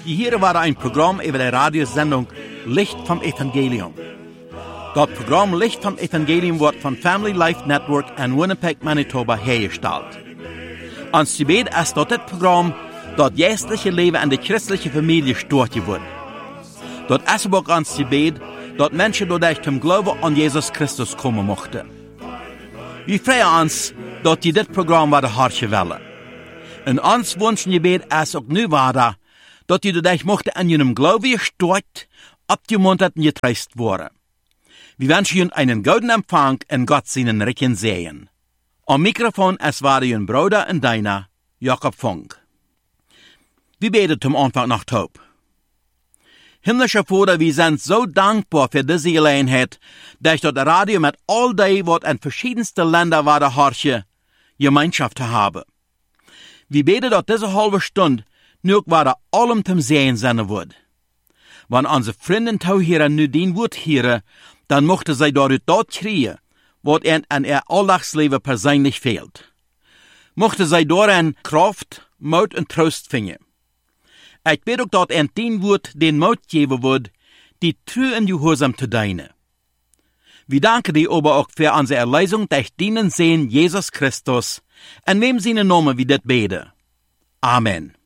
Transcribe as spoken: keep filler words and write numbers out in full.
Hier war ein Programm über die Radiosendung Licht vom Evangelium. Das Programm Licht vom Evangelium wird von Family Life Network in Winnipeg, Manitoba hergestellt. Ons gebed ist, dass das Programm das geistliche Leben in der christlichen Familie stärken wird. Das ist auch ons gebed, dass Menschen dadurch zum Glauben an Jesus Christus kommen mochten. Wir freuen uns, dass die das Programm werden hartje willen. En ons wünschen gebed ist auch nu weiter, dass die dadurch mochten an ihrem Glauben gestärkt, abgemuntert und getröstet worden. Wir wünschen Ihnen einen guten Empfang und Gott seinen reichen Segen. Am Mikrofon es war Ihr Bruder und deiner, Jakob Funk. Wir beten zum Anfang nach Taub. Himmlischer Vater, wir sind so dankbar für diese Gelegenheit, dass das Radio mit all dem, was in verschiedensten Ländern war, der Harche, Gemeinschaft zu haben. Wir beten, dass diese halbe Stunde nur war allem zum Sehen sein wird. Wenn unsere Freunde Tauhörer nu den Wort hören, dann mochte sie dadurch dort kriegen, was ihnen an ihr Alltagsleben persönlich fehlt. Mochte sie darin Kraft, Mut und Trost finden. Ich bete auch, dass ihnen den Wort den Mut geben wird, die treu und gehorsam zu dienen. Wir danken dir aber auch für unsere Erlösung durch deinen Sohn Jesus Christus, in wem seine Namen wir das beten. Amen.